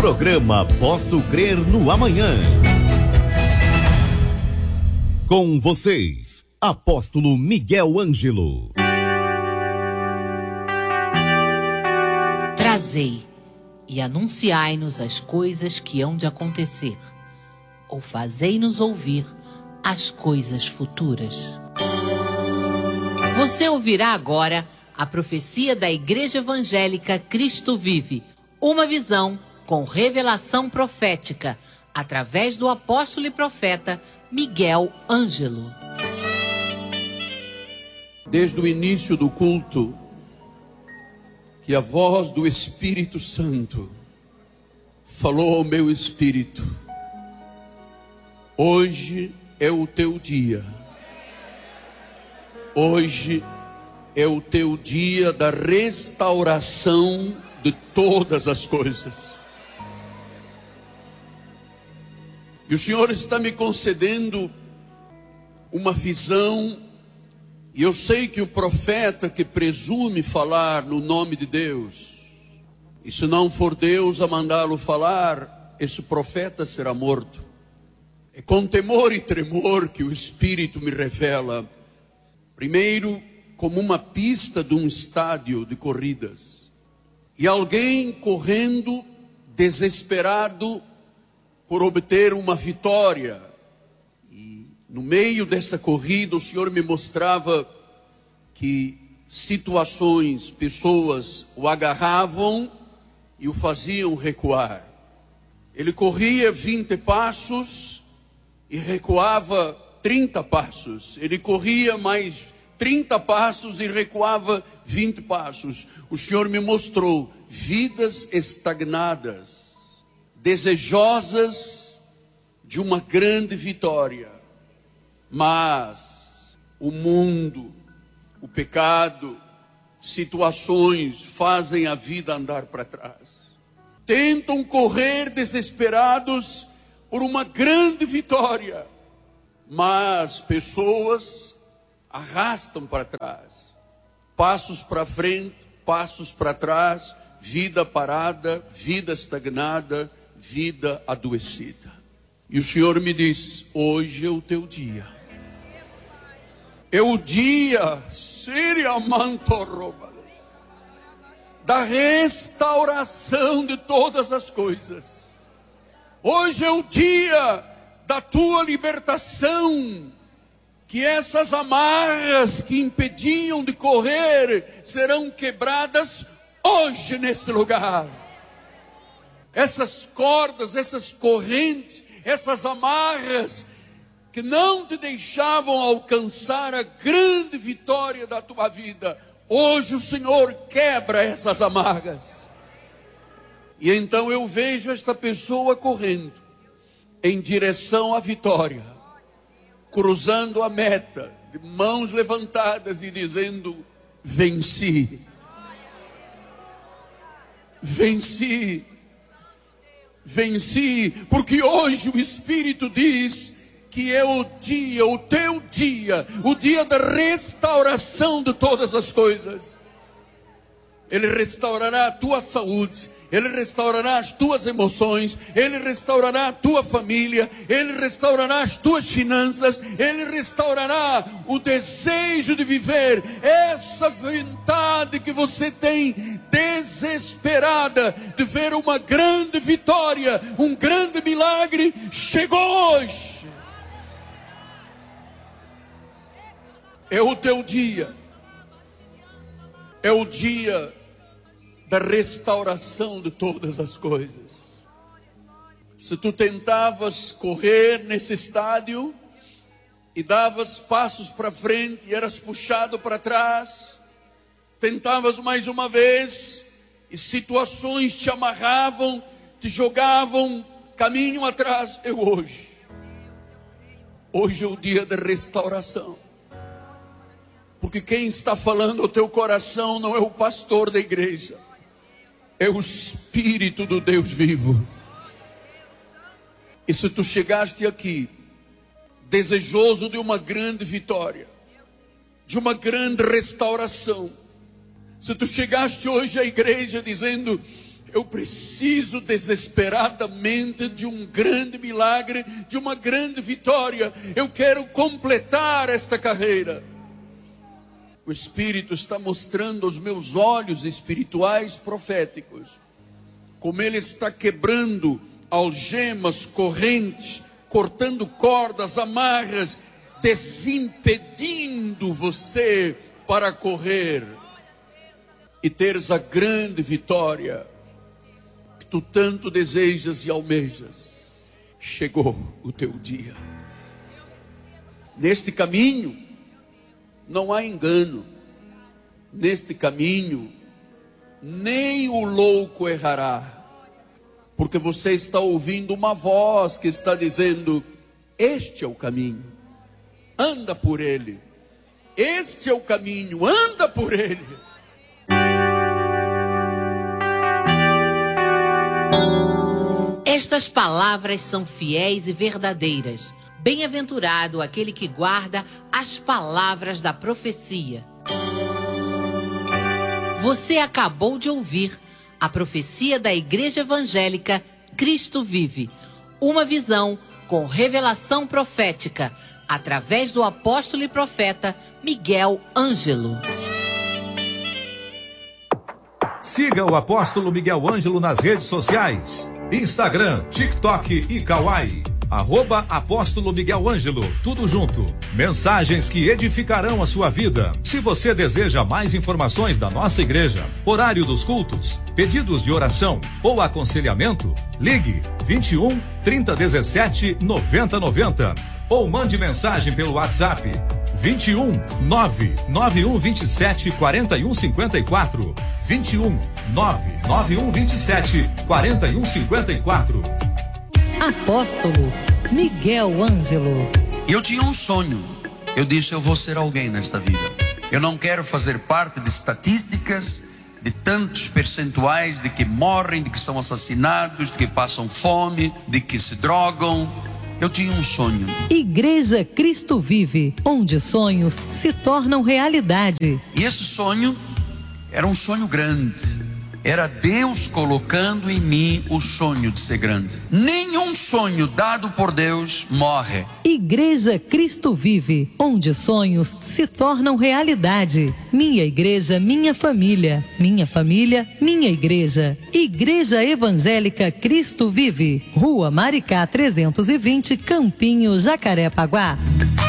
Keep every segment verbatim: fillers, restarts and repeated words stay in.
Programa Posso Crer no Amanhã. Com vocês, Apóstolo Miguel Ângelo. Trazei e anunciai-nos as coisas que hão de acontecer, ou fazei-nos ouvir as coisas futuras. Você ouvirá agora a profecia da Igreja Evangélica Cristo Vive, uma visão com revelação profética, através do apóstolo e profeta Miguel Ângelo. Desde o início do culto, que a voz do Espírito Santo falou ao meu espírito: hoje é o teu dia, hoje é o teu dia da restauração de todas as coisas. E o Senhor está me concedendo uma visão, e eu sei que o profeta que presume falar no nome de Deus, e se não for Deus a mandá-lo falar, esse profeta será morto. É com temor e tremor que o Espírito me revela, primeiro, como uma pista de um estádio de corridas, e alguém correndo desesperado por obter uma vitória. E no meio dessa corrida o Senhor me mostrava que situações, pessoas o agarravam e o faziam recuar. Ele corria vinte passos e recuava trinta passos. Ele corria mais trinta passos e recuava vinte passos. O Senhor me mostrou vidas estagnadas, desejosas de uma grande vitória, mas o mundo, o pecado, situações fazem a vida andar para trás. Tentam correr desesperados por uma grande vitória, mas pessoas arrastam para trás, passos para frente, passos para trás, vida parada, vida estagnada, vida adoecida. E o Senhor me diz: hoje é o teu dia, é o dia da restauração de todas as coisas. Hoje é o dia da tua libertação, que essas amarras que impediam de correr serão quebradas hoje nesse lugar. Essas cordas, essas correntes, essas amarras que não te deixavam alcançar a grande vitória da tua vida, hoje o Senhor quebra essas amarras. E então eu vejo esta pessoa correndo em direção à vitória, cruzando a meta, de mãos levantadas e dizendo: venci, venci, venci, porque hoje o Espírito diz que é o dia, o teu dia, o dia da restauração de todas as coisas. Ele restaurará a tua saúde, Ele restaurará as tuas emoções, Ele restaurará a tua família, Ele restaurará as tuas finanças, Ele restaurará o desejo de viver, essa vontade que você tem desesperada de ver uma grande vitória, um grande milagre, chegou hoje. É o teu dia, é o dia da restauração de todas as coisas. Se tu tentavas correr nesse estádio e davas passos para frente e eras puxado para trás, tentavas mais uma vez e situações te amarravam, te jogavam caminho atrás, eu hoje, hoje é o dia da restauração. Porque quem está falando ao teu coração não é o pastor da igreja, é o Espírito do Deus vivo. E se tu chegaste aqui desejoso de uma grande vitória, de uma grande restauração, se tu chegaste hoje à igreja dizendo: Eu preciso desesperadamente de um grande milagre, de uma grande vitória. Eu quero completar esta carreira. O Espírito está mostrando aos meus olhos espirituais proféticos como Ele está quebrando algemas, correntes, cortando cordas, amarras, desimpedindo você para correr e teres a grande vitória que tu tanto desejas e almejas. Chegou o teu dia. Neste caminho não há engano. Neste caminho nem o louco errará, porque você está ouvindo uma voz que está dizendo: este é o caminho, anda por ele. Este é o caminho, anda por ele. Estas palavras são fiéis e verdadeiras. Bem-aventurado aquele que guarda as palavras da profecia. Você acabou de ouvir a profecia da Igreja Evangélica Cristo Vive. Uma visão com revelação profética, através do apóstolo e profeta Miguel Ângelo. Siga o apóstolo Miguel Ângelo nas redes sociais: Instagram, TikTok e Kawaii. Arroba Apóstolo Miguel Ângelo, tudo junto. Mensagens que edificarão a sua vida. Se você deseja mais informações da nossa igreja, horário dos cultos, pedidos de oração ou aconselhamento, ligue vinte e um, trinta, dezessete, noventa, noventa ou mande mensagem pelo WhatsApp vinte e um, nove nove um vinte e sete, quarenta e um cinquenta e quatro. vinte e um, nove nove um vinte e sete, quarenta e um cinquenta e quatro. Apóstolo Miguel Ângelo. Eu tinha um sonho. Eu disse: eu vou ser alguém nesta vida. Eu não quero fazer parte de estatísticas, de tantos percentuais de que morrem, de que são assassinados, de que passam fome, de que se drogam. Eu tinha um sonho. Igreja Cristo Vive, onde sonhos se tornam realidade. E esse sonho era um sonho grande. Era Deus colocando em mim o sonho de ser grande. Nenhum sonho dado por Deus morre. Igreja Cristo Vive, onde sonhos se tornam realidade. Minha igreja, minha família. Minha família, minha igreja. Igreja Evangélica Cristo Vive. Rua Maricá trezentos e vinte, Campinho, Jacarepaguá.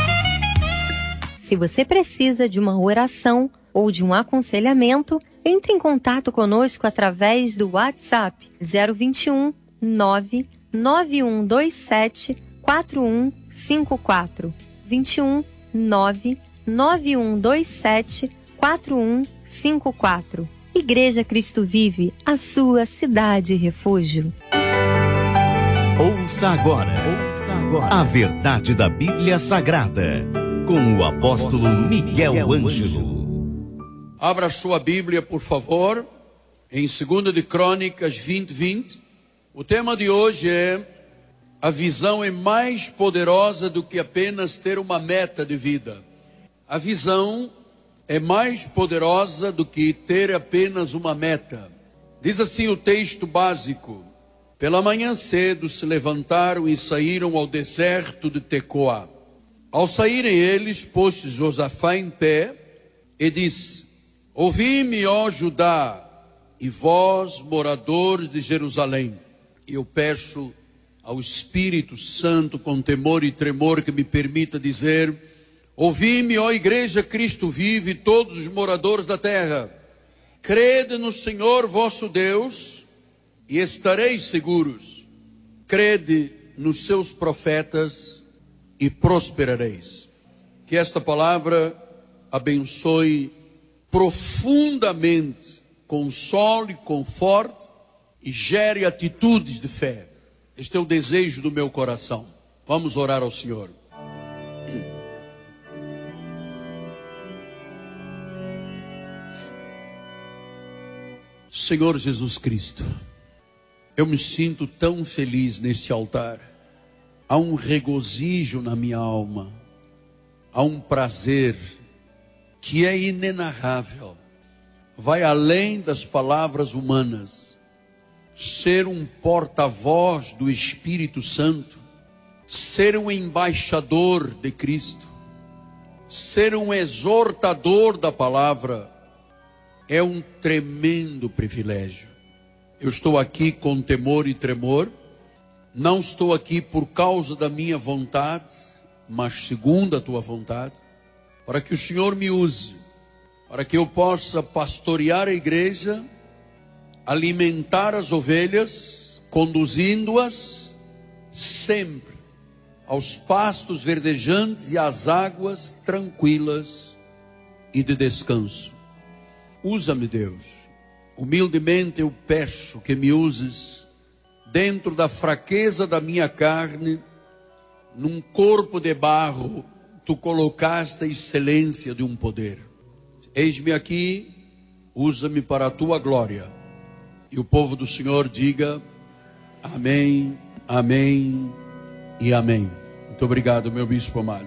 Se você precisa de uma oração ou de um aconselhamento, entre em contato conosco através do WhatsApp zero vinte e um, nove nove um dois sete, quatro um cinco quatro. vinte e um, nove nove um dois sete, quatro um cinco quatro. Igreja Cristo Vive, a sua cidade refúgio. Ouça agora, ouça agora a verdade da Bíblia Sagrada, com o apóstolo Miguel Ângelo. Abra sua Bíblia, por favor, em segunda de Crônicas vinte, vinte. O tema de hoje é: a visão é mais poderosa do que apenas ter uma meta de vida. A visão é mais poderosa do que ter apenas uma meta. Diz assim o texto básico: pela manhã cedo se levantaram e saíram ao deserto de Tecoá. Ao saírem eles, pôs-se Josafá em pé e disse: ouvi-me, ó Judá, e vós, moradores de Jerusalém. E eu peço ao Espírito Santo, com temor e tremor, que me permita dizer: ouvi-me, ó Igreja Cristo Vive, todos os moradores da terra. Crede no Senhor vosso Deus e estareis seguros. Crede nos seus profetas e prosperareis. Que esta palavra abençoe profundamente, console, conforte e gere atitudes de fé. Este é o desejo do meu coração. Vamos orar ao Senhor. Senhor Jesus Cristo, eu me sinto tão feliz neste altar. Há um regozijo na minha alma, há um prazer que é inenarrável, vai além das palavras humanas. ser um porta-voz do Espírito Santo, ser um embaixador de Cristo, ser um exortador da palavra, é um tremendo privilégio. Eu estou aqui com temor e tremor, não estou aqui por causa da minha vontade, mas segundo a tua vontade, para que o Senhor me use, para que eu possa pastorear a igreja, alimentar as ovelhas, conduzindo-as sempre aos pastos verdejantes e às águas tranquilas e de descanso. Usa-me, Deus. Humildemente eu peço que me uses dentro da fraqueza da minha carne, num corpo de barro, tu colocaste a excelência de um poder. Eis-me aqui, usa-me para a tua glória. E o povo do Senhor diga amém, amém e amém. Muito obrigado, meu bispo amado.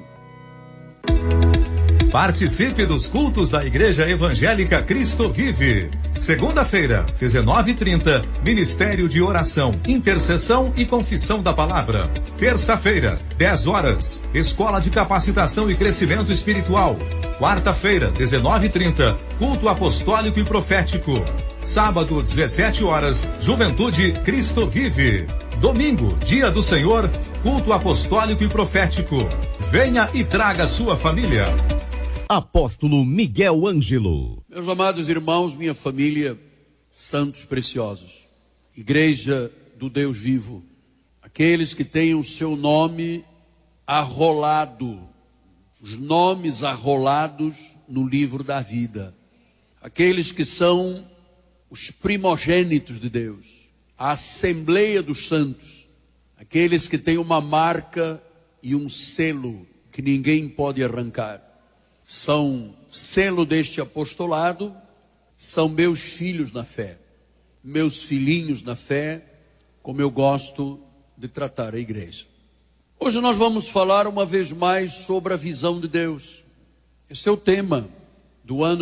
Participe dos cultos da Igreja Evangélica Cristo Vive. Segunda-feira, dezenove e trinta, Ministério de Oração, Intercessão e Confissão da Palavra. Terça-feira, dez horas, Escola de Capacitação e Crescimento Espiritual. Quarta-feira, dezenove e trinta, Culto Apostólico e Profético. Sábado, dezessete horas, Juventude Cristo Vive. Domingo, Dia do Senhor, Culto Apostólico e Profético. Venha e traga sua família. Apóstolo Miguel Ângelo. Meus amados irmãos, minha família, santos preciosos, Igreja do Deus vivo, aqueles que têm o seu nome arrolado, os nomes arrolados no livro da vida, aqueles que são os primogênitos de Deus, a Assembleia dos Santos, aqueles que têm uma marca e um selo que ninguém pode arrancar. São selo deste apostolado, são meus filhos na fé, meus filhinhos na fé, como eu gosto de tratar a igreja. Hoje nós vamos falar uma vez mais sobre a visão de Deus. Esse é o tema do ano